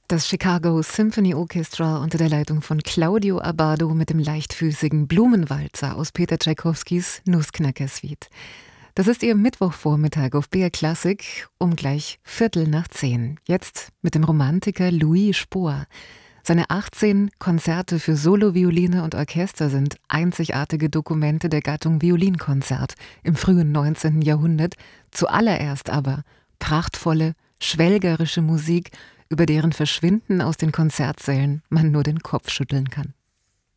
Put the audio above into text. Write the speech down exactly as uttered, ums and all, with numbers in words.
Das Chicago Symphony Orchestra unter der Leitung von Claudio Abbado mit dem leichtfüßigen Blumenwalzer aus Peter Tschaikowskis Nussknacker-Suite. Das ist Ihr Mittwochvormittag auf B R Klassik um gleich Viertel nach zehn. Jetzt mit dem Romantiker Louis Spohr. Seine achtzehn Konzerte für Solo-Violine und Orchester sind einzigartige Dokumente der Gattung Violinkonzert im frühen neunzehnten Jahrhundert. Zuallererst aber prachtvolle, schwelgerische Musik, über deren Verschwinden aus den Konzertsälen man nur den Kopf schütteln kann.